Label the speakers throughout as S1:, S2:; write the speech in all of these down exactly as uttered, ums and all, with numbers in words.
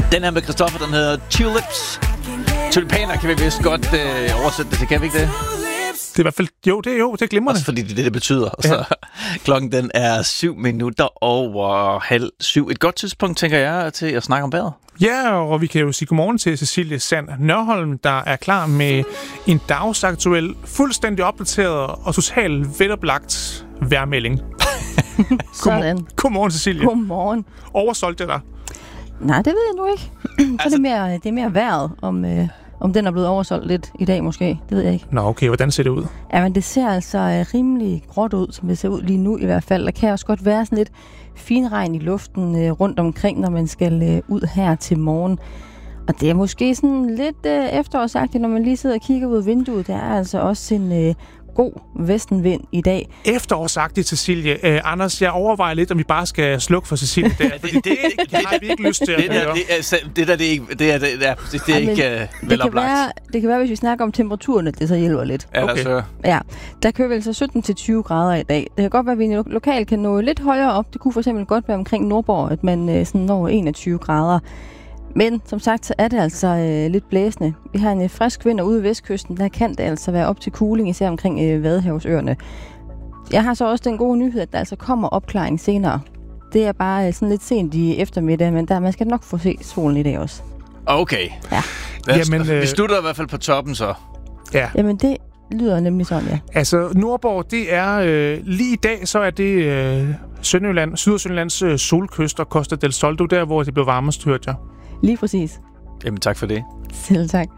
S1: Den her med Christoffer, den hedder Tulips. Tulipaner kan vi vist godt øh, oversætte det til, kan vi ikke det?
S2: Det er i hvert fald, jo, det er jo, det er glimrende.
S1: Også fordi det er det, det betyder. Ja. Så klokken den er syv minutter over halv syv. Et godt tidspunkt, tænker jeg, til at snakke om vejret.
S2: Ja, og vi kan jo sige godmorgen til Cecilie Sand Nørholm, der er klar med en dagsaktuel, fuldstændig opdateret og totalt veloplagt vejrmelding.
S3: Sådan.
S2: Godmorgen, Cecilie.
S3: Godmorgen.
S2: Oversolgte det dig?
S3: Nej, det ved jeg nu ikke. Så altså, det, er mere, det er mere vejret, om, øh, om den er blevet oversolgt lidt i dag måske. Det ved jeg ikke.
S2: Nå, okay. Hvordan ser det ud?
S3: Ja, men det ser altså øh, rimelig gråt ud, som det ser ud lige nu i hvert fald. Der kan også godt være sådan lidt finregn i luften øh, rundt omkring, når man skal øh, ud her til morgen. Og det er måske sådan lidt øh, efterårsagtigt, når man lige sidder og kigger ud af vinduet. Der er altså også en øh, god vestenvind i dag.
S2: Efterårsagtigt, Cecilie. Øh, Anders, jeg overvejer lidt, om vi bare skal slukke for Cecilie der. Fordi det, det har vi ikke lyst til at
S1: det der,
S2: høre.
S1: Det, er, det der, det er ikke, det er, det er, det er
S3: ja,
S1: ikke uh, veloplagt.
S3: Det kan være, hvis vi snakker om temperaturen, at det så hjælper lidt.
S1: Ja,
S2: okay.
S1: så.
S3: Ja, der kører vi altså sytten til tyve grader i dag. Det kan godt være, at vi lo- lokalt kan nå lidt højere op. Det kunne for eksempel godt være omkring Nordborg, at man øh, sådan når enogtyve grader. Men som sagt, så er det altså øh, lidt blæsende. Vi har en øh, frisk vind ude ved vestkysten. Der kan det altså være op til kuling, især omkring øh, Vadehavsøerne. Jeg har så også den gode nyhed, at der altså kommer opklaring senere. Det er bare øh, sådan lidt sent i eftermiddag, men der, man skal nok få se solen i dag også.
S1: Okay.
S3: Ja.
S1: Jamen, øh... Vi slutter i hvert fald på toppen så.
S2: Ja.
S3: Jamen det lyder nemlig sådan, ja.
S2: Altså, Nordborg, det er øh, lige i dag, så er det øh, Sønderjylland, Syd- og Sønderjyllands øh, solkyst og Costa del Sol, der hvor det blev varmest, hørte jeg.
S3: Lige præcis.
S1: Jamen, tak for det.
S3: Selv tak.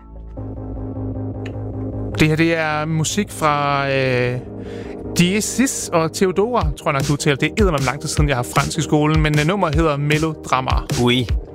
S2: Det her, det er musik fra øh, Diesis og Theodora, tror jeg nok, du taler. Det er eddermame lang tid siden, jeg har fransk i skolen, men øh, nummeret hedder Melodrama.
S1: Oui.